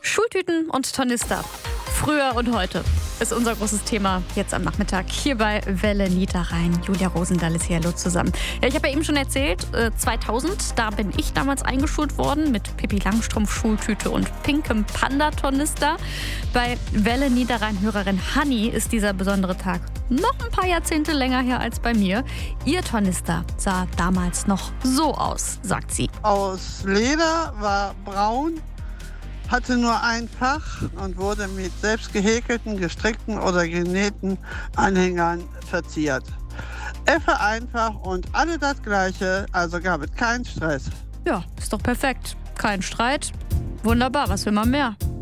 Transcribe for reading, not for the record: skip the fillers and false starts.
Schultüten und Tornister. Früher und heute ist unser großes Thema jetzt am Nachmittag hier bei Welle Niederrhein. Julia Rosendahl ist hier. Hallo zusammen. Ja, ich habe ja eben schon erzählt, 2000, da bin ich damals eingeschult worden mit Pippi Langstrumpf Schultüte und pinkem Panda-Tornister. Bei Welle Niederrhein-Hörerin Hanni ist dieser besondere Tag noch ein paar Jahrzehnte länger her als bei mir. Ihr Tornister sah damals noch so aus, sagt sie. Aus Leder, war braun, hatte nur ein Fach und wurde mit selbst gehäkelten, gestrickten oder genähten Anhängern verziert. Effe einfach und alle das Gleiche, also gab es keinen Stress. Ja, ist doch perfekt. Kein Streit. Wunderbar, was will man mehr?